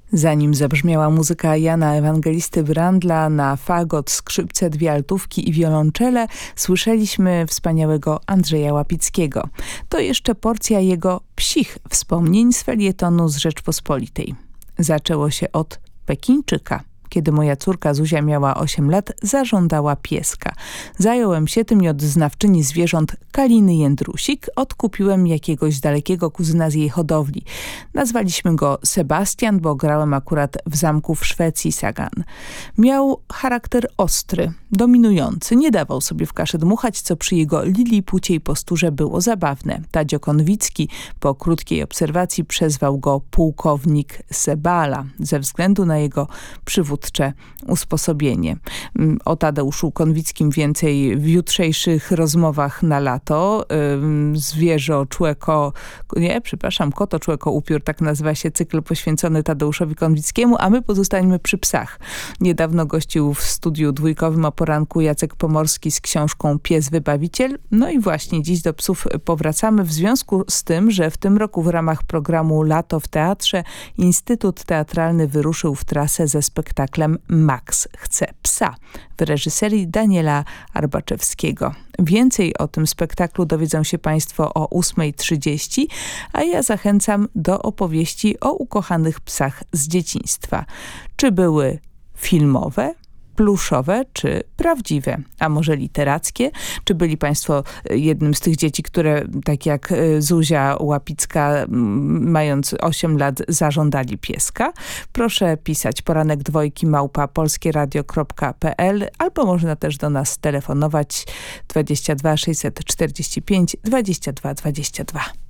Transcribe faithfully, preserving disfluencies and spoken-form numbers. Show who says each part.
Speaker 1: Zanim zabrzmiała muzyka Jana Ewangelisty Brandla na fagot, skrzypce, dwie altówki i wiolonczele, słyszeliśmy wspaniałego Andrzeja Łapickiego. To jeszcze porcja jego psich wspomnień z felietonu z Rzeczpospolitej. Zaczęło się od Pekińczyka. Kiedy moja córka Zuzia miała osiem lat, zażądała pieska. Zająłem się tym i od znawczyni zwierząt Kaliny Jędrusik odkupiłem jakiegoś dalekiego kuzyna z jej hodowli. Nazwaliśmy go Sebastian, bo grałem akurat w zamku w Szwecji Sagan. Miał charakter ostry, dominujący, nie dawał sobie w kaszę dmuchać, co przy jego lilipuciej posturze było zabawne. Tadzio Konwicki po krótkiej obserwacji przezwał go pułkownik Sebala ze względu na jego przywódcze usposobienie. O Tadeuszu Konwickim więcej w jutrzejszych rozmowach na lato. Zwierzę człeko, nie, przepraszam, koto człeko upiór, tak nazywa się cykl poświęcony Tadeuszowi Konwickiemu, a my pozostaniemy przy psach. Niedawno gościł w studiu dwójkowym o poranku Jacek Pomorski z książką Pies Wybawiciel. No i właśnie dziś do psów powracamy w związku z tym, że w tym roku w ramach programu Lato w Teatrze Instytut Teatralny wyruszył w trasę ze spektaklem Max chce psa w reżyserii Daniela Arbaczewskiego. Więcej o tym spektaklu dowiedzą się Państwo o ósmej trzydzieści, a ja zachęcam do opowieści o ukochanych psach z dzieciństwa. Czy były filmowe, pluszowe czy prawdziwe, a może literackie? Czy byli Państwo jednym z tych dzieci, które tak jak Zuzia Łapicka, mając osiem lat, zażądali pieska? Proszę pisać poranek dwojki małpa polskieradio kropka p l albo można też do nas telefonować dwadzieścia dwa sześćset czterdzieści pięć dwadzieścia dwa dwadzieścia dwa.